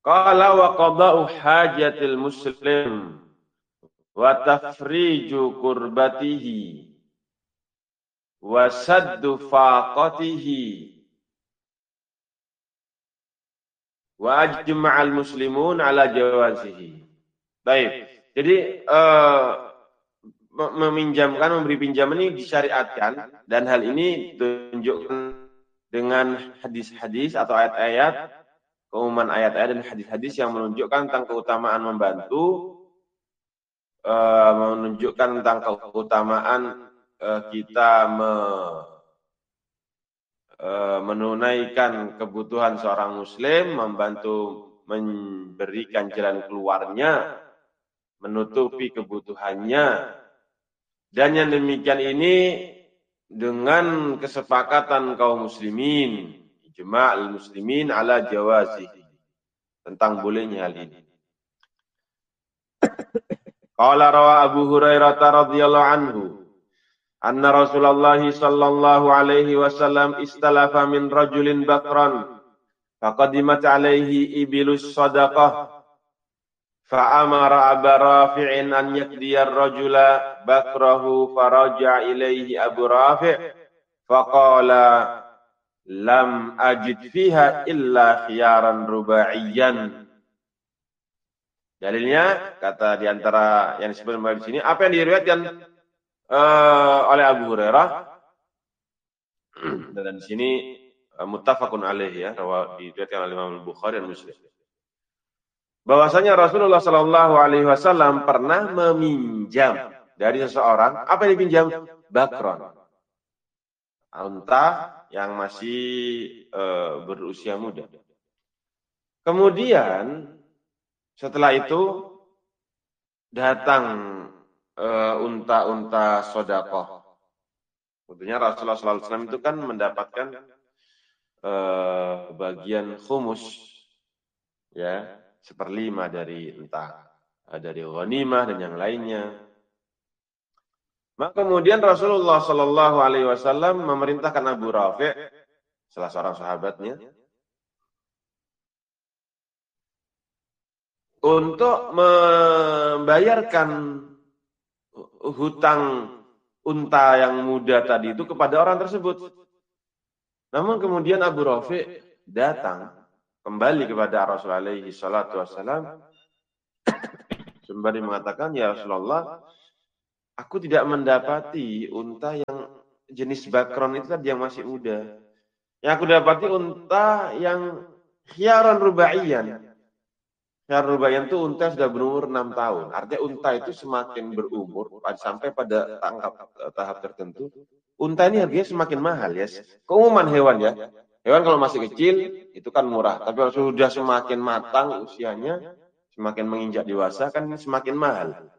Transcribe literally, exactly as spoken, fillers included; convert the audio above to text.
Qala wa qada'u hajatil muslim wa tafriju kurbatihi wa saddu faqatihi wa ajma'al muslimun ala jawazihi. Baik. Jadi uh, meminjamkan, memberi pinjaman ini disyariatkan, dan hal ini ditunjukkan dengan hadis-hadis atau ayat-ayat, keumuman ayat-ayat dan hadis-hadis yang menunjukkan tentang keutamaan membantu, uh, menunjukkan tentang keutamaan uh, kita me, uh, menunaikan kebutuhan seorang muslim, membantu memberikan jalan keluarnya, menutupi kebutuhannya. Dan yang demikian ini dengan kesepakatan kaum muslimin, ijma'ul muslimin ala jawazi, tentang bolehnya hal ini. Qala rawa Abu Hurairah radhiyallahu anhu anna Rasulullah sallallahu alaihi wasallam istalafa min rajulin bakran faqadimat alaihi ibilus sadaqah fa'amara Aba Rafi'in an yakdiyar rajula bakrahu faraja ilaihi Abu Rafi' faqala lam ajid fiha illa khiyaran rubaiyan. Dalilnya, kata diantara yang disebutkan di sini, apa yang diriwayatkan uh, oleh Abu Hurairah, dan di sini uh, muttafaqun alaih, ya, diriwayatkan oleh Imam Bukhari dan Muslim. Bahwasanya Rasulullah Shallallahu Alaihi Wasallam pernah meminjam dari seseorang, apa yang dipinjam? Bakron, unta yang masih e, berusia muda. Kemudian setelah itu datang e, unta-unta sodakoh. Tentunya Rasulullah Shallallahu Alaihi Wasallam itu kan mendapatkan e, bagian khumus, ya, seperlima dari entah dari ghanimah dan yang lainnya. Maka kemudian Rasulullah Shallallahu Alaihi Wasallam memerintahkan Abu Rafi', salah seorang sahabatnya, untuk membayarkan hutang unta yang muda tadi itu kepada orang tersebut. Namun kemudian Abu Rafi' datang kembali kepada Rasulullah alaihi salatu wassalam sembari mengatakan, ya Rasulullah, aku tidak mendapati unta yang jenis bakron itu tadi yang masih muda. Yang aku dapati unta yang khiyaran rubaiyan. Khiyaran rubaiyan itu unta sudah berumur enam tahun. Artinya unta itu semakin berumur sampai pada tangkap tahap tertentu, unta ini harganya semakin mahal, ya. Keumuman hewan, ya. Hewan kalau masih kecil itu kan murah, tapi kalau sudah semakin matang usianya, semakin menginjak dewasa kan semakin mahal.